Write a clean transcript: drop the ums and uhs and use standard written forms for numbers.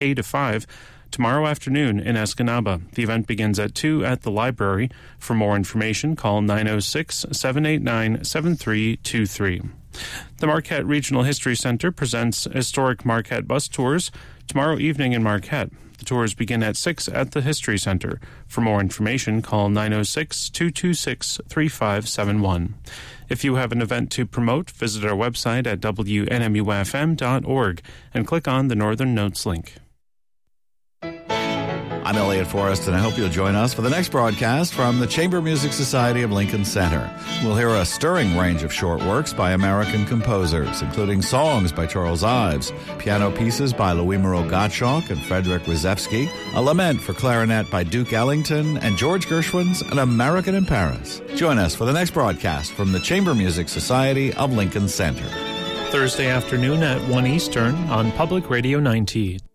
K to 5 tomorrow afternoon in Escanaba. The event begins at 2 at the library. For more information, call 906-789-7323. The Marquette Regional History Center presents historic Marquette bus tours tomorrow evening in Marquette. The tours begin at 6 at the History Center. For more information, call 906-226-3571. If you have an event to promote, visit our website at WNMUFM.org and click on the Northern Notes link. I'm Elliot Forrest, and I hope you'll join us for the next broadcast from the Chamber Music Society of Lincoln Center. We'll hear a stirring range of short works by American composers, including songs by Charles Ives, piano pieces by Louis Moreau Gottschalk and Frederick Rzewski, a lament for clarinet by Duke Ellington, and George Gershwin's An American in Paris. Join us for the next broadcast from the Chamber Music Society of Lincoln Center. Thursday afternoon at 1 Eastern on Public Radio 90.